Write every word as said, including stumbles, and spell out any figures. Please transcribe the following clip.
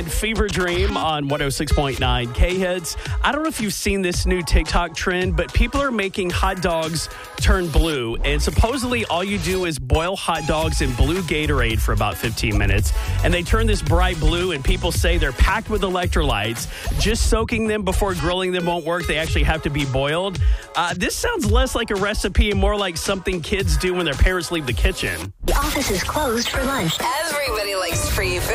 and Fever Dream on one oh six point nine K-Hits. I don't know if you've seen this new TikTok trend, but people are making hot dogs turn blue. And supposedly all you do is boil hot dogs in blue Gatorade for about fifteen minutes. And they turn this bright blue, and people say they're packed with electrolytes. Just soaking them before grilling them won't work. They actually have to be boiled. Uh, this sounds less like a recipe and more like something kids do when their parents leave the kitchen. The office is closed for lunch. Everybody likes free food.